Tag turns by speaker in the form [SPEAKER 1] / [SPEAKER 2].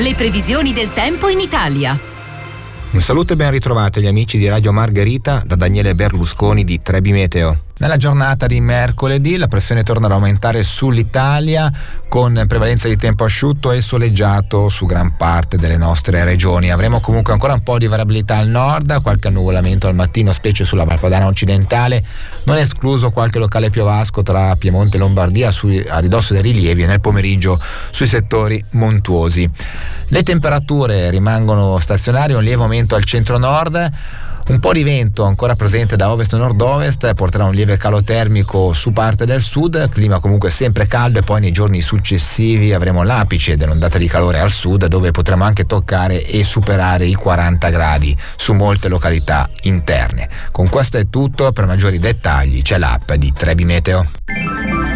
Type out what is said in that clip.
[SPEAKER 1] Le previsioni del tempo in Italia.
[SPEAKER 2] Un saluto e ben ritrovati agli amici di Radio Margherita da Daniele Berlusconi di Trebi Meteo. Nella giornata di mercoledì la pressione torna ad aumentare sull'Italia con prevalenza di tempo asciutto e soleggiato su gran parte delle nostre regioni. Avremo comunque ancora un po' di variabilità al nord, qualche annuvolamento al mattino, specie sulla Valpadana occidentale, non è escluso qualche locale piovasco tra Piemonte e Lombardia a ridosso dei rilievi e nel pomeriggio sui settori montuosi. Le temperature rimangono stazionarie, un lieve aumento al centro-nord. Un po' di vento ancora presente da ovest e nord-ovest porterà un lieve calo termico su parte del sud, clima comunque sempre caldo e poi nei giorni successivi avremo l'apice dell'ondata di calore al sud dove potremo anche toccare e superare i 40 gradi su molte località interne. Con questo è tutto, per maggiori dettagli c'è l'app di Trebi Meteo.